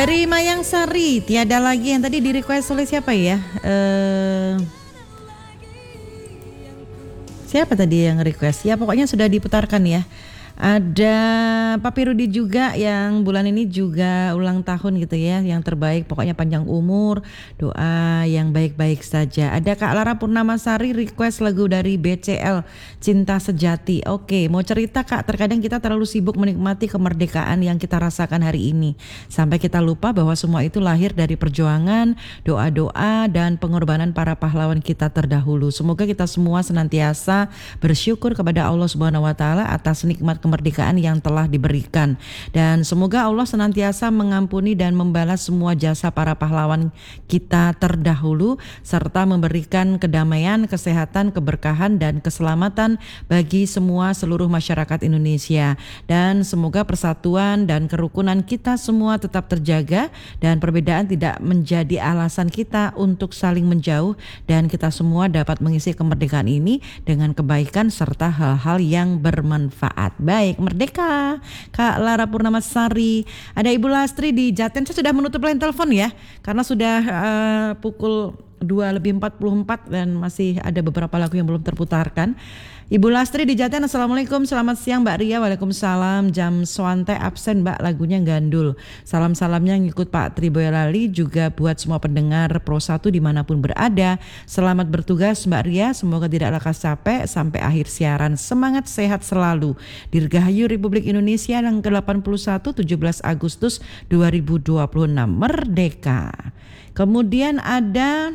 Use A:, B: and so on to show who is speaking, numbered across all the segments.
A: Dari Mayang Sari, tiada lagi yang tadi di request oleh siapa ya? Siapa tadi yang request? Ya pokoknya sudah diputarkan ya. Ada Papi Rudi juga yang bulan ini juga ulang tahun gitu ya. Yang terbaik pokoknya panjang umur, doa yang baik-baik saja. Ada Kak Lara Purnamasari request lagu dari BCL Cinta Sejati. Oke, mau cerita Kak, terkadang kita terlalu sibuk menikmati kemerdekaan yang kita rasakan hari ini. Sampai kita lupa bahwa semua itu lahir dari perjuangan, doa-doa dan pengorbanan para pahlawan kita terdahulu. Semoga kita semua senantiasa bersyukur kepada Allah Subhanahu wa taala atas nikmat kemerdekaan yang telah diberikan, dan semoga Allah senantiasa mengampuni dan membalas semua jasa para pahlawan kita terdahulu serta memberikan kedamaian, kesehatan, keberkahan dan keselamatan bagi semua seluruh masyarakat Indonesia, dan semoga persatuan dan kerukunan kita semua tetap terjaga dan perbedaan tidak menjadi alasan kita untuk saling menjauh, dan kita semua dapat mengisi kemerdekaan ini dengan kebaikan serta hal-hal yang bermanfaat. Baik, merdeka Kak Lara Purnamasari. Ada Ibu Lastri di Jaten. Saya sudah menutup line telepon ya, karena sudah pukul 2:44 dan masih ada beberapa lagu yang belum terputarkan. Ibu Lastri di Jaten, Assalamualaikum, selamat siang Mbak Ria. Waalaikumsalam. Jam Swante absen Mbak, lagunya gandul. Salam-salamnya ngikut Pak Tri Boyolali, juga buat semua pendengar Pro 1 dimanapun berada. Selamat bertugas Mbak Ria, semoga tidak lekas capek sampai akhir siaran. Semangat, sehat selalu. Dirgahayu Republik Indonesia yang ke-81, 17 Agustus 2026. Merdeka. Kemudian ada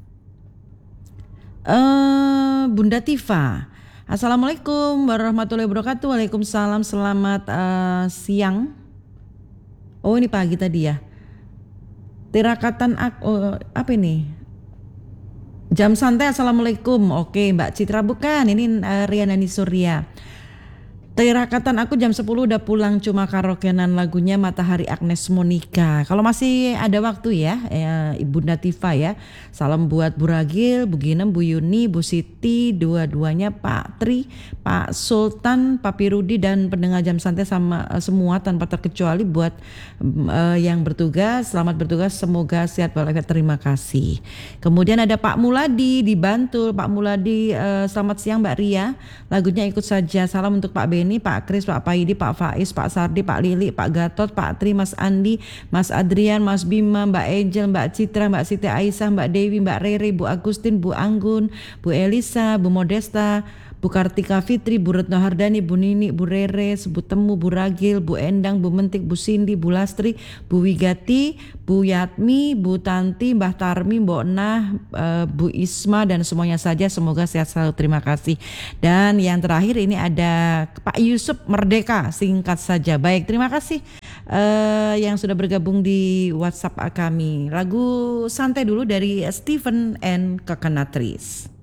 A: Bunda Tifa. Assalamualaikum warahmatullahi wabarakatuh. Waalaikumsalam, selamat siang. Oh ini pagi tadi ya. Tirakatan apa ini? Jam santai, Assalamualaikum. Oke Mbak Citra, bukan, ini Rianani Surya. Tirakatan aku jam 10 udah pulang, cuma karaokean lagunya Matahari Agnes Monica. Kalau masih ada waktu ya, Bunda Tifa ya. Salam buat Bu Ragil, Bu Ginem, Bu Yuni, Bu Siti, dua-duanya Pak Tri, Pak Sultan, Papi Rudi dan pendengar jam santai sama semua tanpa terkecuali. Buat yang bertugas, selamat bertugas, semoga sehat walafiat, terima kasih. Kemudian ada Pak Muladi di Bantul. Pak Muladi, selamat siang Mbak Ria. Lagunya ikut saja. Salam untuk Pak Beni, Pak Kris, Pak Paidi, Pak Faiz, Pak Sardi, Pak Lili, Pak Gatot, Pak Tri, Mas Andi, Mas Adrian, Mas Bima, Mbak Angel, Mbak Citra, Mbak Siti Aisyah, Mbak Dewi, Mbak Rere, Bu Agustin, Bu Anggun, Bu Elisa, Bu Modesta, Bu Kartika Fitri, Bu Retno Hardani, Bu Nini, Bu Rere, Bu Temu, Bu Ragil, Bu Endang, Bu Mentik, Bu Cindy, Bu Lastri, Bu Wigati, Bu Yatmi, Bu Tanti, Mbah Tarmi, Mbok Nah, Bu Isma dan semuanya saja, semoga sehat selalu, terima kasih. Dan yang terakhir ini ada Pak Yusuf, Merdeka, singkat saja. Baik, terima kasih yang sudah bergabung di WhatsApp kami. Lagu santai dulu dari Stephen and Coconut Trees.